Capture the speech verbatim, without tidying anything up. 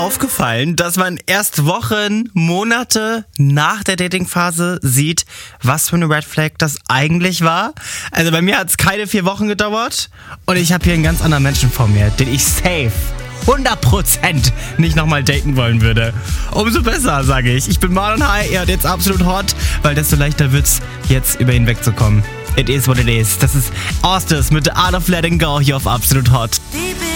aufgefallen, dass man erst Wochen, Monate nach der Datingphase sieht, was für eine Red Flag das eigentlich war? Also bei mir hat es keine vier Wochen gedauert und ich habe hier einen ganz anderen Menschen vor mir, den ich safe hundert Prozent nicht nochmal daten wollen würde. Umso besser, sage ich. Ich bin Marlon High, er hat jetzt absolut hot, weil desto leichter wird's, jetzt über ihn wegzukommen. It is what it is. Das ist Ostis mit The Art of Letting Go hier auf Absolut Hot.